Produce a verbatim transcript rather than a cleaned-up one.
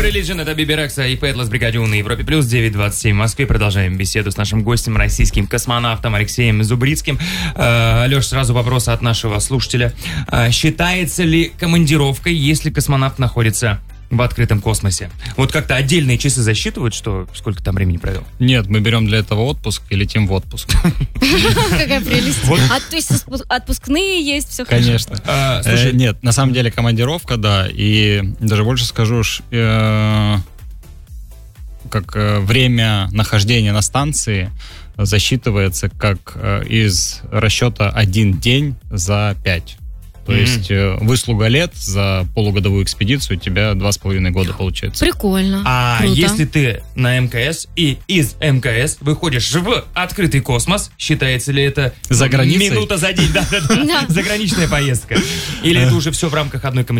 Religion, это Биби Рекса и Фэтлес Бригадио на Европе Плюс, девять двадцать семь в Москве. Продолжаем беседу с нашим гостем, российским космонавтом Алексеем Зубрицким. Э, Леш, сразу вопрос от нашего слушателя. Э, считается ли командировкой, если космонавт находится в открытом космосе? Вот как-то отдельные часы засчитывают, что сколько там времени провел? Нет, мы берем для этого отпуск и летим в отпуск. Какая прелесть. А то есть отпускные есть, все хорошо? Конечно. Нет, на самом деле командировка, да, и даже больше скажу, как время нахождения на станции засчитывается как из расчета один день за пять. То mm-hmm. есть э, выслуга лет за полугодовую экспедицию у тебя два с половиной года получается. Прикольно. А Круто. Если ты на МКС и из МКС выходишь в открытый космос, считается ли это за границей? Минута за день? Да-да-да. Заграничная поездка. Или это уже все в рамках одной командировки?